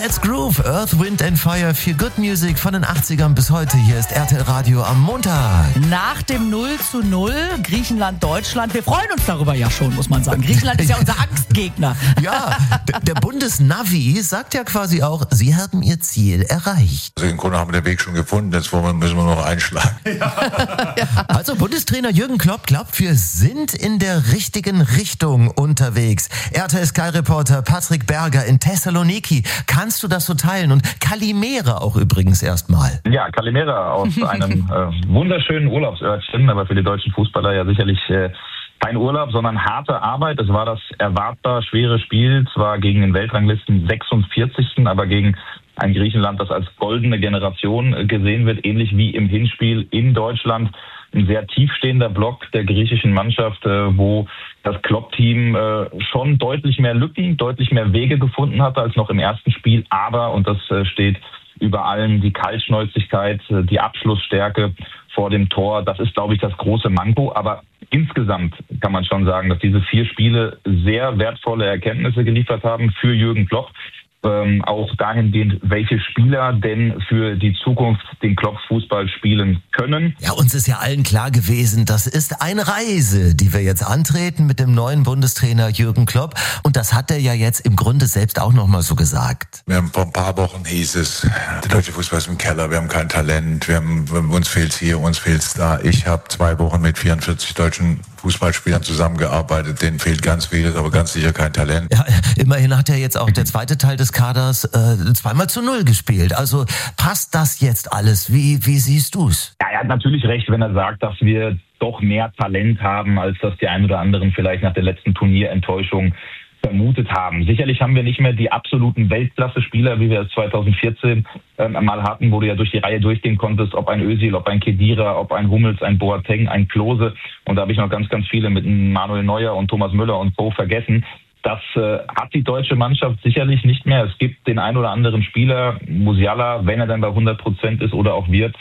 Let's Groove, Earth, Wind and Fire, viel Good Music von den 80ern bis heute. Hier ist RTL Radio am Montag. Nach dem 0:0 Griechenland-Deutschland. Wir freuen uns darüber ja schon, muss man sagen. Griechenland ist ja unser Angstgegner. Ja, der Bundesnavi sagt ja quasi auch, sie haben ihr Ziel erreicht. Also im Grunde haben wir den Weg schon gefunden, jetzt müssen wir noch einschlagen. Also Bundestrainer Jürgen Klopp glaubt, wir sind in der richtigen Richtung unterwegs. RTL Sky-Reporter Patrick Berger in Thessaloniki. Kannst du das so teilen? Und Kalimera auch übrigens erstmal. Ja, Kalimera aus einem wunderschönen Urlaubsörtchen, aber für die deutschen Fußballer ja sicherlich kein Urlaub, sondern harte Arbeit. Es war das erwartbar schwere Spiel, zwar gegen den Weltranglisten 46., aber gegen ein Griechenland, das als goldene Generation gesehen wird, ähnlich wie im Hinspiel in Deutschland. Ein sehr tiefstehender Block der griechischen Mannschaft, wo das Klopp-Team schon deutlich mehr Lücken, deutlich mehr Wege gefunden hatte als noch im ersten Spiel. Aber, und das steht über allem, die Kaltschnäuzigkeit, die Abschlussstärke vor dem Tor, das ist, glaube ich, das große Manko. Aber insgesamt kann man schon sagen, dass diese 4 Spiele sehr wertvolle Erkenntnisse geliefert haben für Jürgen Klopp. Auch dahingehend, welche Spieler denn für die Zukunft den Klopp-Fußball spielen können. Ja, uns ist ja allen klar gewesen, das ist eine Reise, die wir jetzt antreten mit dem neuen Bundestrainer Jürgen Klopp. Und das hat er ja jetzt im Grunde selbst auch nochmal so gesagt. Wir haben vor ein paar Wochen hieß es, der deutsche Fußball ist im Keller, wir haben kein Talent, uns fehlt's hier, uns fehlt's da. Ich habe 2 Wochen mit 44 deutschen Fußballspielern zusammengearbeitet, denen fehlt ganz vieles, aber ganz sicher kein Talent. Ja, immerhin hat ja jetzt auch der zweite Teil des Kaders 2-0 gespielt. Also passt das jetzt alles? Wie siehst du's? Ja, er hat natürlich recht, wenn er sagt, dass wir doch mehr Talent haben, als das die ein oder anderen vielleicht nach der letzten Turnierenttäuschung vermutet haben. Sicherlich haben wir nicht mehr die absoluten Weltklasse-Spieler, wie wir es 2014 mal hatten, wo du ja durch die Reihe durchgehen konntest, ob ein Özil, ob ein Khedira, ob ein Hummels, ein Boateng, ein Klose. Und da habe ich noch ganz, ganz viele mit Manuel Neuer und Thomas Müller und Co. vergessen. Das hat die deutsche Mannschaft sicherlich nicht mehr. Es gibt den ein oder anderen Spieler, Musiala, wenn er dann bei 100% ist oder auch wird,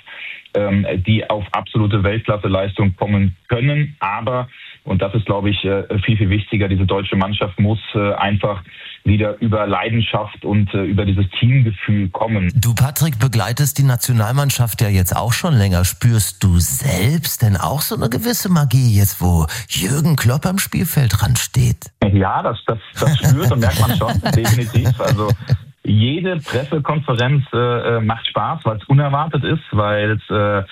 die auf absolute Weltklasse-Leistung kommen können. Aber, und das ist, glaube ich, viel, viel wichtiger, diese deutsche Mannschaft muss einfach wieder über Leidenschaft und über dieses Teamgefühl kommen. Du, Patrick, begleitest die Nationalmannschaft ja jetzt auch schon länger. Spürst du selbst denn auch so eine gewisse Magie jetzt, wo Jürgen Klopp am Spielfeldrand steht? Ja, das spürt und merkt man schon, definitiv. Also jede Pressekonferenz macht Spaß, weil es unerwartet ist, weil es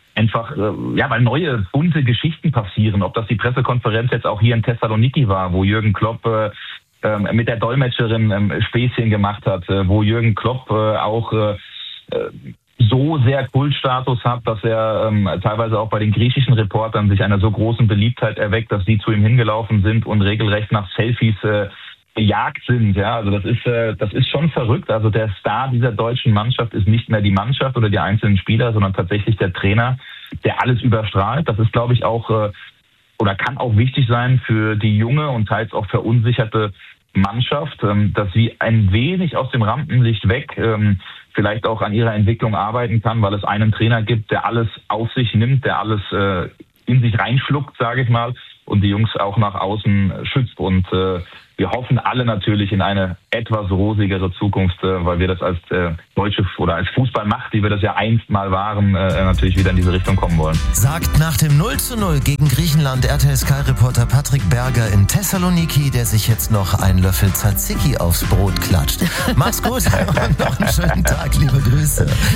weil neue bunte Geschichten passieren. Ob das die Pressekonferenz jetzt auch hier in Thessaloniki war, wo Jürgen Klopp mit der Dolmetscherin Späßchen gemacht hat, wo Jürgen Klopp auch so sehr Kultstatus hat, dass er teilweise auch bei den griechischen Reportern sich einer so großen Beliebtheit erweckt, dass sie zu ihm hingelaufen sind und regelrecht nach Selfies gejagt sind. Ja, also das ist schon verrückt. Also der Star dieser deutschen Mannschaft ist nicht mehr die Mannschaft oder die einzelnen Spieler, sondern tatsächlich der Trainer, der alles überstrahlt. Das ist, glaube ich, auch oder kann auch wichtig sein für die junge und teils auch verunsicherte Mannschaft, dass sie ein wenig aus dem Rampenlicht weg vielleicht auch an ihrer Entwicklung arbeiten kann, weil es einen Trainer gibt, der alles auf sich nimmt, der alles in sich reinschluckt, sage ich mal, und die Jungs auch nach außen schützt. Und wir hoffen alle natürlich in eine etwas rosigere Zukunft, weil wir das als deutsche oder als Fußballmacht, die wir das ja einst mal waren, natürlich wieder in diese Richtung kommen wollen. Sagt nach dem 0:0 gegen Griechenland RTL Sky-Reporter Patrick Berger in Thessaloniki, der sich jetzt noch einen Löffel Tzatziki aufs Brot klatscht. Mach's gut und noch einen schönen Tag, liebe Grüße.